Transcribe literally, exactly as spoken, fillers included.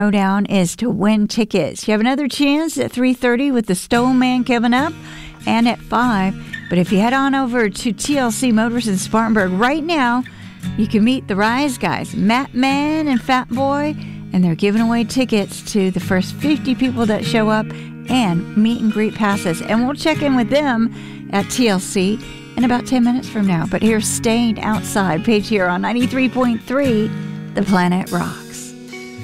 Showdown is to win tickets. You have another chance at three thirty with the Stone Man coming up, and at five. But if you head on over to T L C Motors in Spartanburg right now, you can meet the Rise Guys, Matt Man and Fat Boy, and they're giving away tickets to the first fifty people that show up and meet and greet passes. And we'll check in with them at T L C in about ten minutes from now. But here's Staying Outside, Paige here on ninety-three point three, The Planet Rock.